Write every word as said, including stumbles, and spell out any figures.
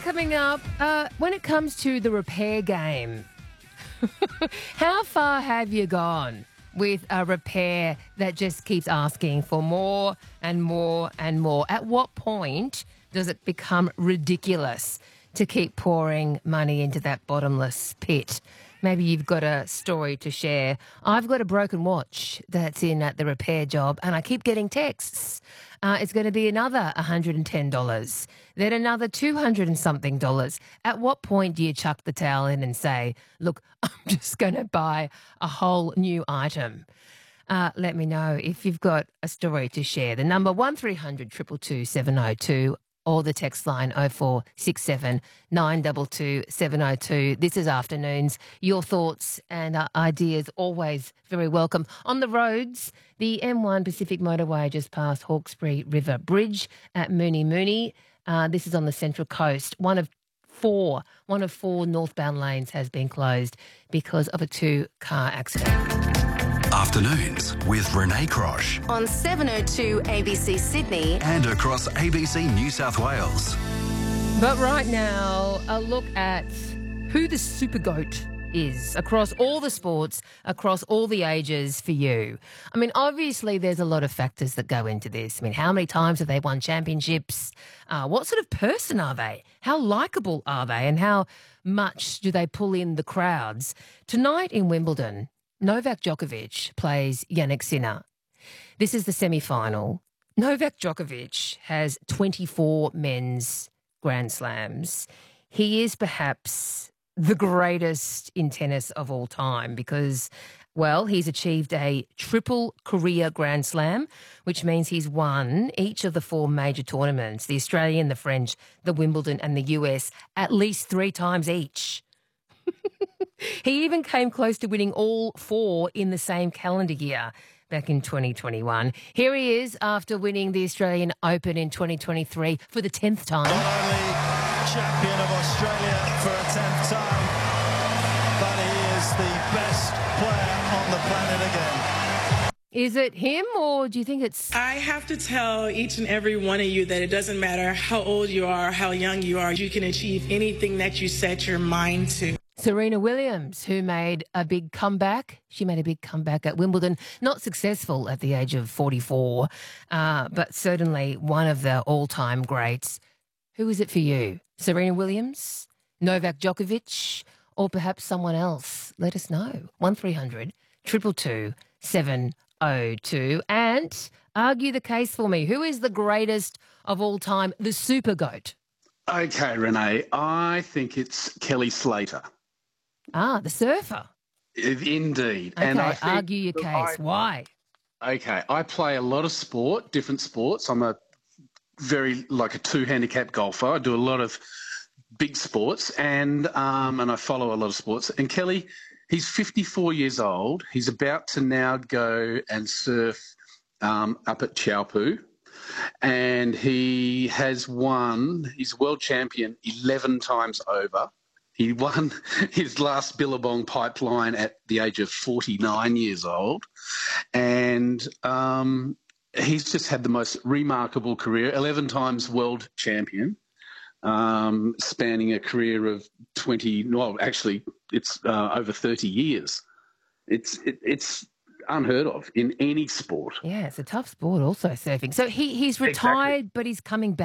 coming up, uh, when it comes to the repair game, how far have you gone with a repair that just keeps asking for more and more and more? At what point does it become ridiculous to keep pouring money into that bottomless pit? Maybe you've got a story to share. I've got a broken watch that's in at the repair job and I keep getting texts. Uh, it's going to be another one hundred ten dollars, then another two hundred and something dollars. At what point do you chuck the towel in and say, look, I'm just going to buy a whole new item? Uh, let me know if you've got a story to share. The number one three hundred two two two seven oh two or the text line oh four six seven nine two two seven oh two. This is Afternoons. Your thoughts and uh, ideas always very welcome. On the roads, the M one Pacific Motorway just past Hawkesbury River Bridge at Mooney Mooney. Uh, this is on the Central Coast. One of four, one of four northbound lanes has been closed because of a two-car accident. Afternoons with Renee Crosh. On seven oh two A B C Sydney. And across A B C New South Wales. But right now, a look at who the super goat is across all the sports, across all the ages for you. I mean, obviously there's a lot of factors that go into this. I mean, how many times have they won championships? Uh, what sort of person are they? How likeable are they? And how much do they pull in the crowds? Tonight in Wimbledon, Novak Djokovic plays Jannik Sinner. This is the semi-final. Novak Djokovic has twenty-four men's Grand Slams. He is perhaps the greatest in tennis of all time because, well, he's achieved a triple career Grand Slam, which means he's won each of the four major tournaments, the Australian, the French, the Wimbledon and the U S, at least three times each. He even came close to winning all four in the same calendar year back in twenty twenty-one. Here he is after winning the Australian Open in twenty twenty-three for the tenth time. Not only champion of Australia for a tenth time, but he is the best player on the planet again. Is it him or do you think it's... I have to tell each and every one of you that it doesn't matter how old you are, how young you are, you can achieve anything that you set your mind to. Serena Williams, who made a big comeback. She made a big comeback at Wimbledon. Not successful at the age of forty-four, uh, but certainly one of the all-time greats. Who is it for you? Serena Williams, Novak Djokovic, or perhaps someone else? Let us know. one three hundred two two two seven oh two. And argue the case for me. Who is the greatest of all time, the super goat? Okay, Renee, I think it's Kelly Slater. Ah, the surfer. Indeed. Okay, and I think argue your case. I, Why? Okay, I play a lot of sport, different sports. I'm a very, like a two-handicap golfer. I do a lot of big sports and um, and I follow a lot of sports. And Kelly, he's fifty-four years old. He's about to now go and surf um, up at Taupo. And he has won, he's world champion eleven times over. He won his last Billabong pipeline at the age of forty-nine years old. And um, he's just had the most remarkable career, eleven times world champion, um, spanning a career of twenty, well, actually, it's uh, over thirty years. It's it, It's unheard of in any sport. Yeah, it's a tough sport also, surfing. So he, he's retired, exactly. But he's coming back.